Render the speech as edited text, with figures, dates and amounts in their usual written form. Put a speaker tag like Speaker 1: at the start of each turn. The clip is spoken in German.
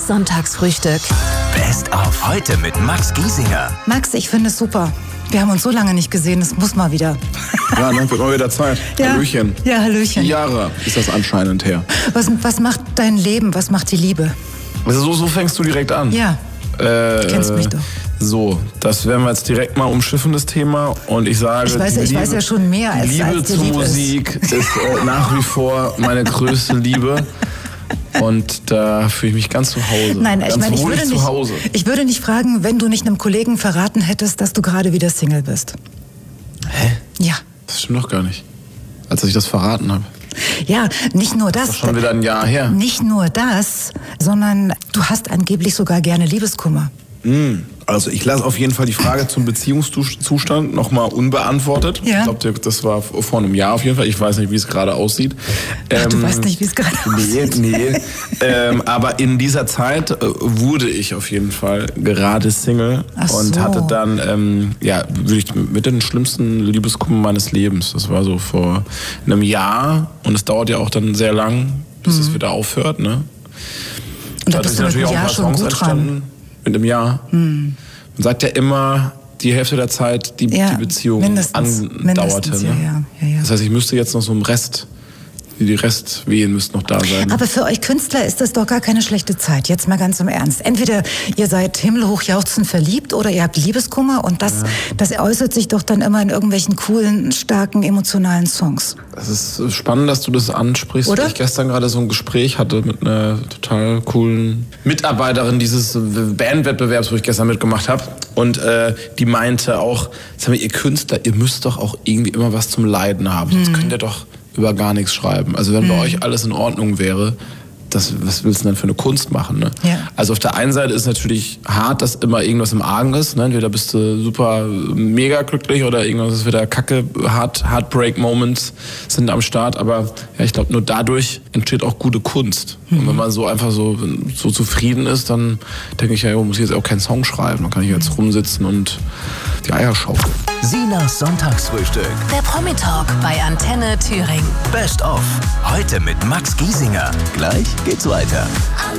Speaker 1: Sonntagsfrühstück.
Speaker 2: Best of heute mit Max Giesinger.
Speaker 3: Max, ich finde es super. Wir haben uns so lange nicht gesehen, es muss mal wieder.
Speaker 4: Ja, dann wird mal wieder Zeit.
Speaker 3: Ja.
Speaker 4: Hallöchen.
Speaker 3: Ja, Hallöchen.
Speaker 4: Jahre ist das anscheinend her.
Speaker 3: Was macht dein Leben, was macht die Liebe?
Speaker 4: Also so fängst du direkt an.
Speaker 3: Ja, du kennst mich doch.
Speaker 4: So, das werden wir jetzt direkt mal umschiffen, das Thema. Und ich sage,
Speaker 3: Ich weiß ja schon mehr als
Speaker 4: Liebe
Speaker 3: als dir
Speaker 4: zur
Speaker 3: lieb
Speaker 4: Musik ist nach wie vor meine größte Liebe. Und da fühle ich mich ganz zu Hause.
Speaker 3: Nein, ich meine,
Speaker 4: ich
Speaker 3: würde nicht fragen, wenn du nicht einem Kollegen verraten hättest, dass du gerade wieder Single bist.
Speaker 4: Hä?
Speaker 3: Ja.
Speaker 4: Das stimmt doch gar nicht. Als ich das verraten habe.
Speaker 3: Ja, nicht nur das.
Speaker 4: Das ist schon wieder ein Jahr her.
Speaker 3: Nicht nur das, sondern du hast angeblich sogar gerne Liebeskummer.
Speaker 4: Also ich lasse auf jeden Fall die Frage zum Beziehungszustand nochmal unbeantwortet.
Speaker 3: Ja.
Speaker 4: Ich glaube, das war vor einem Jahr auf jeden Fall. Ich weiß nicht, wie es gerade aussieht.
Speaker 3: Ach, du weißt nicht, wie es gerade aussieht?
Speaker 4: Nee. Aber in dieser Zeit wurde ich auf jeden Fall gerade Single.
Speaker 3: Ach
Speaker 4: und
Speaker 3: so.
Speaker 4: hatte dann, wirklich mit den schlimmsten Liebeskummer meines Lebens. Das war so vor einem Jahr und es dauert ja auch dann sehr lang, bis es wieder aufhört, ne?
Speaker 3: Und da bist du mit einem Jahr schon gut dran.
Speaker 4: Mit einem Jahr. Man sagt ja immer, die Hälfte der Zeit die Beziehung andauerte. Ne?
Speaker 3: Ja.
Speaker 4: Das heißt, ich müsste jetzt noch so im Rest, die Restwehen müssten noch da sein.
Speaker 3: Aber für euch Künstler ist das doch gar keine schlechte Zeit. Jetzt mal ganz im Ernst. Entweder ihr seid himmelhoch jauchzend verliebt oder ihr habt Liebeskummer und das äußert sich doch dann immer in irgendwelchen coolen, starken, emotionalen Songs.
Speaker 4: Es ist spannend, dass du das ansprichst.
Speaker 3: Oder?
Speaker 4: Weil ich gestern gerade so ein Gespräch hatte mit einer total coolen Mitarbeiterin dieses Bandwettbewerbs, wo ich gestern mitgemacht habe. Und die meinte auch, sag mal, ihr Künstler, ihr müsst doch auch irgendwie immer was zum Leiden haben. Sonst könnt ihr doch über gar nichts schreiben. Also wenn bei euch alles in Ordnung wäre, was willst du denn für eine Kunst machen? Ne?
Speaker 3: Ja.
Speaker 4: Also auf der einen Seite ist es natürlich hart, dass immer irgendwas im Argen ist. Ne? Entweder bist du super mega glücklich oder irgendwas ist wieder Kacke. Heartbreak-Moments sind am Start. Aber ja, ich glaube, nur dadurch entsteht auch gute Kunst. Und wenn man so einfach so zufrieden ist, dann denke ich, ja, muss ich jetzt auch keinen Song schreiben. Dann kann ich jetzt rumsitzen und die Eier schaukeln.
Speaker 2: Sinas Sonntagsfrühstück.
Speaker 1: Der Promi-Talk bei Antenne Thüringen.
Speaker 2: Best of heute mit Max Giesinger. Gleich geht's weiter.